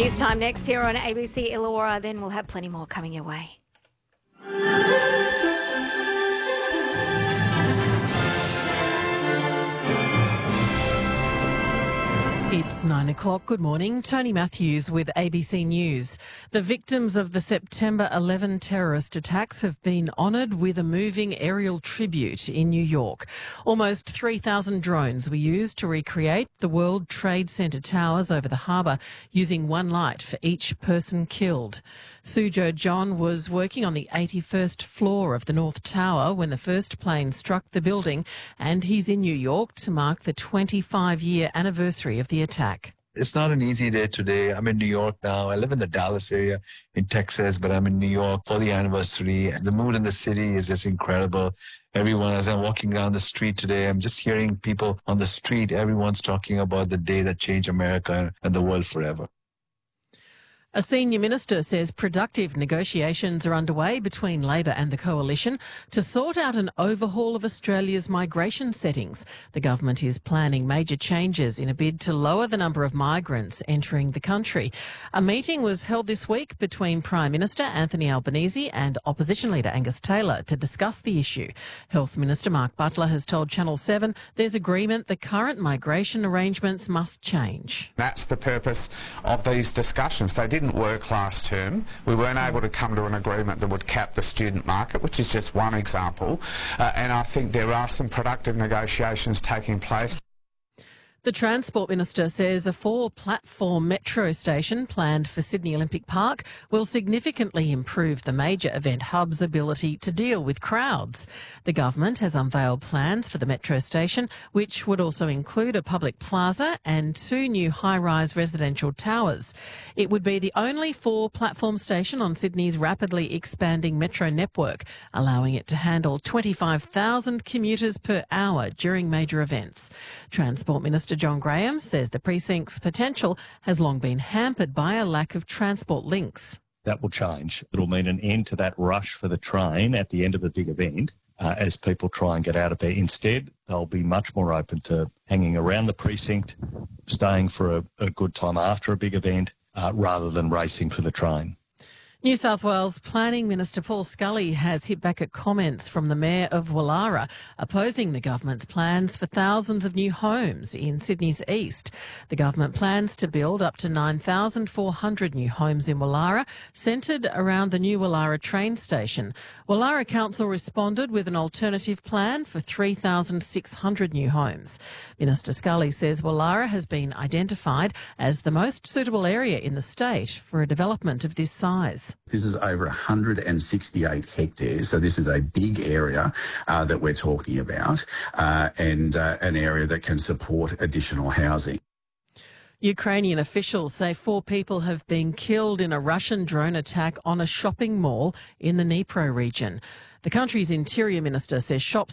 News time next here on ABC Illawarra. Then we'll have plenty more coming your way. It's 9 o'clock. Good morning. Tony Matthews with ABC News. The victims of the September 11 terrorist attacks have been honoured with a moving aerial tribute in New York. Almost 3,000 drones were used to recreate the World Trade Center towers over the harbour, using one light for each person killed. Suzhou John was working on the 81st floor of the North Tower when the first plane struck the building, and he's in New York to mark the 25-year anniversary of the attack. It's not an easy day today. I'm in New York now. I live in the Dallas area in Texas, but I'm in New York for the anniversary. The mood in the city is just incredible. Everyone, as I'm walking down the street today, I'm just hearing people on the street. Everyone's talking about the day that changed America and the world forever. A senior minister says productive negotiations are underway between Labor and the Coalition to sort out an overhaul of Australia's migration settings. The government is planning major changes in a bid to lower the number of migrants entering the country. A meeting was held this week between Prime Minister Anthony Albanese and Opposition Leader Angus Taylor to discuss the issue. Health Minister Mark Butler has told Channel 7 there's agreement the current migration arrangements must change. That's the purpose of these discussions. They didn't work last term. We weren't able to come to an agreement that would cap the student market, which is just one example. And I think there are some productive negotiations taking place. The Transport Minister says a 4-platform metro station planned for Sydney Olympic Park will significantly improve the major event hub's ability to deal with crowds. The government has unveiled plans for the metro station, which would also include a public plaza and 2 new high-rise residential towers. It would be the only 4-platform station on Sydney's rapidly expanding metro network, allowing it to handle 25,000 commuters per hour during major events. Transport Minister John Graham says the precinct's potential has long been hampered by a lack of transport links. That will change. It'll mean an end to that rush for the train at the end of a big event as people try and get out of there. Instead, they'll be much more open to hanging around the precinct, staying for a good time after a big event, rather than racing for the train. New South Wales Planning Minister Paul Scully has hit back at comments from the Mayor of Woollahra opposing the government's plans for thousands of new homes in Sydney's east. The government plans to build up to 9,400 new homes in Woollahra, centred around the new Woollahra train station. Woollahra Council responded with an alternative plan for 3,600 new homes. Minister Scully says Woollahra has been identified as the most suitable area in the state for a development of this size. This is over 168 hectares, so this is a big area that we're talking about, and an area that can support additional housing. Ukrainian officials say 4 people have been killed in a Russian drone attack on a shopping mall in the Dnipro region. The country's interior minister says shops